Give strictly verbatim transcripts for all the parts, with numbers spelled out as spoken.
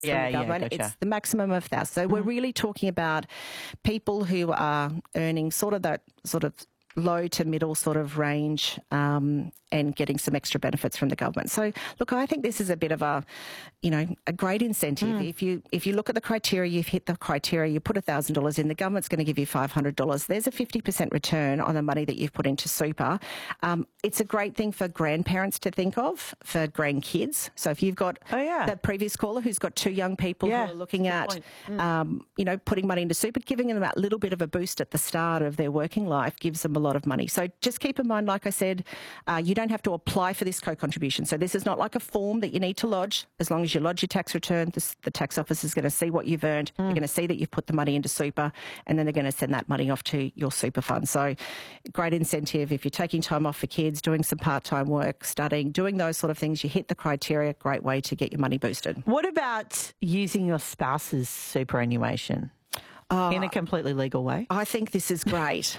yeah, from the yeah, government. gotcha. It's the maximum of one thousand. So mm. we're really talking about people who are earning sort of that sort of low to middle sort of range um, and getting some extra benefits from the government. So, look, I think this is a bit of a, you know, a great incentive. Mm. If you if you look at the criteria, you've hit the criteria, you put one thousand dollars in, the government's going to give you five hundred dollars. There's a fifty percent return on the money that you've put into super. Um, it's a great thing for grandparents to think of, for grandkids. So if you've got oh, yeah. that previous caller who's got two young people yeah, who are looking at, mm. um, you know, putting money into super, giving them that little bit of a boost at the start of their working life gives them a lot of money. So just keep in mind, like I said, uh, you don't have to apply for this co-contribution. So this is not like a form that you need to lodge. As long as you lodge your tax return, this, the tax office is going to see what you've earned. Mm. They're going to see that you've put the money into super, and then they're going to send that money off to your super fund. So great incentive if you're taking time off for kids, doing some part-time work, studying, doing those sort of things. You hit the criteria, great way to get your money boosted. What about using your spouse's superannuation? Uh, in a completely legal way? I think this is great.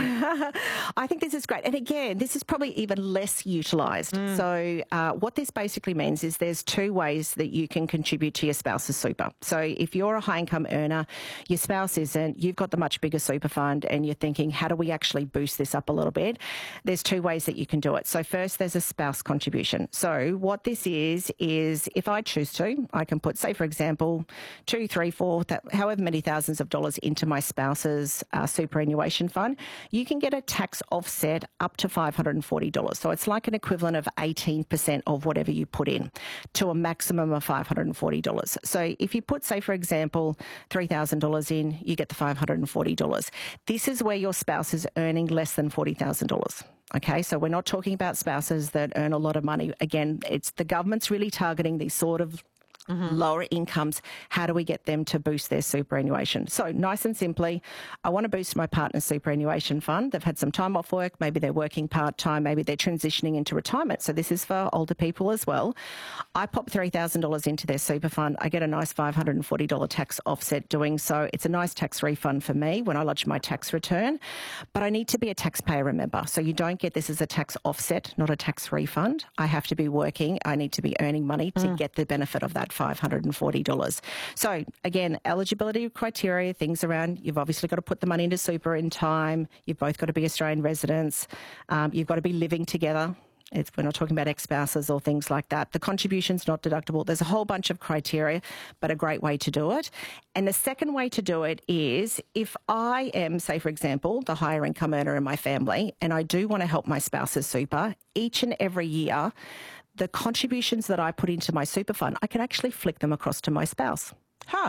I think this is great. And again, this is probably even less utilised. Mm. So uh, what this basically means is there's two ways that you can contribute to your spouse's super. So if you're a high income earner, your spouse isn't, you've got the much bigger super fund and you're thinking, how do we actually boost this up a little bit? There's two ways that you can do it. So first, there's a spouse contribution. So what this is, is if I choose to, I can put, say, for example, two, three, four, th- however many thousands of dollars into my spouse's uh, superannuation fund. You can get a tax offset up to five hundred forty dollars. So it's like an equivalent of eighteen percent of whatever you put in to a maximum of five hundred forty dollars. So if you put, say, for example, three thousand dollars in, you get the five hundred forty dollars. This is where your spouse is earning less than forty thousand dollars. Okay, so we're not talking about spouses that earn a lot of money. Again, it's the government's really targeting these sort of Mm-hmm. lower incomes. How do we get them to boost their superannuation? So nice and simply, I want to boost my partner's superannuation fund. They've had some time off work. Maybe they're working part-time. Maybe they're transitioning into retirement. So this is for older people as well. I pop three thousand dollars into their super fund. I get a nice five hundred forty dollars tax offset doing so. It's a nice tax refund for me when I lodge my tax return. But I need to be a taxpayer, remember. So you don't get this as a tax offset, not a tax refund. I have to be working. I need to be earning money to mm. get the benefit of that five hundred forty dollars. So again, eligibility criteria, things around, you've obviously got to put the money into super in time. You've both got to be Australian residents. Um, you've got to be living together. It's, we're not talking about ex-spouses or things like that. The contribution's not deductible. There's a whole bunch of criteria, but a great way to do it. And the second way to do it is if I am, say, for example, the higher income earner in my family, and I do want to help my spouse's super, each and every year, the contributions that I put into my super fund, I can actually flick them across to my spouse. Huh.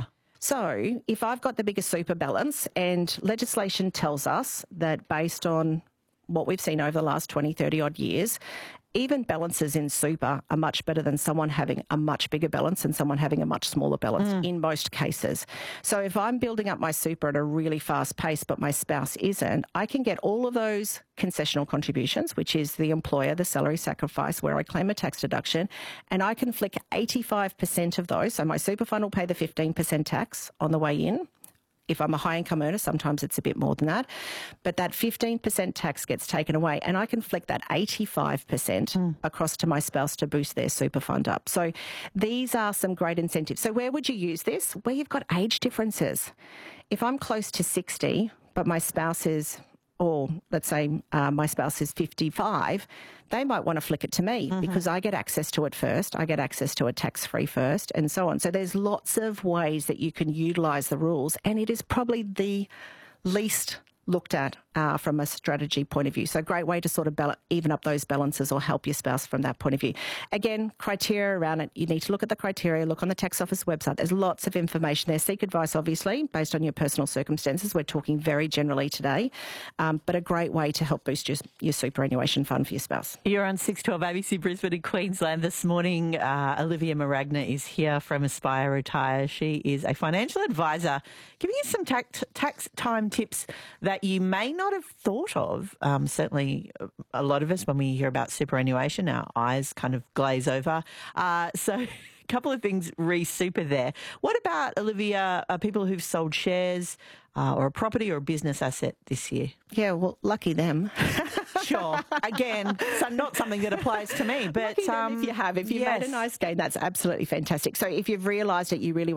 So if I've got the biggest super balance, and legislation tells us that based on what we've seen over the last twenty, thirty odd years, even balances in super are much better than someone having a much bigger balance and someone having a much smaller balance mm. in most cases. So if I'm building up my super at a really fast pace, but my spouse isn't, I can get all of those concessional contributions, which is the employer, the salary sacrifice, where I claim a tax deduction, and I can flick eighty-five percent of those. So my super fund will pay the fifteen percent tax on the way in. If I'm a high income earner, sometimes it's a bit more than that. But that fifteen percent tax gets taken away, and I can flick that eighty-five percent mm. across to my spouse to boost their super fund up. So these are some great incentives. So where would you use this? Where you've got age differences. If I'm close to sixty, but my spouse is, or let's say uh, my spouse is fifty-five, they might want to flick it to me mm-hmm. because I get access to it first. I get access to it tax-free first and so on. So there's lots of ways that you can utilise the rules, and it is probably the least looked at uh, from a strategy point of view. So great way to sort of bal- even up those balances or help your spouse from that point of view. Again, criteria around it. You need to look at the criteria, look on the tax office website. There's lots of information there. Seek advice, obviously, based on your personal circumstances. We're talking very generally today, um, but a great way to help boost your, your superannuation fund for your spouse. You're on six twelve A B C Brisbane in Queensland this morning. Uh, Olivia Maragna is here from Aspire Retire. She is a financial advisor, giving us some tax, tax time tips that you may not have thought of. Um, certainly a lot of us, when we hear about superannuation, our eyes kind of glaze over. Uh, so a couple of things re-super there. What about, Olivia, uh, people who've sold shares? uh, or a property or a business asset this year. Yeah, well, lucky them. Sure. Again, so not something that applies to me, but Lucky them um, if you have, if you yes. made a nice gain, that's absolutely fantastic. So if you've realised that you really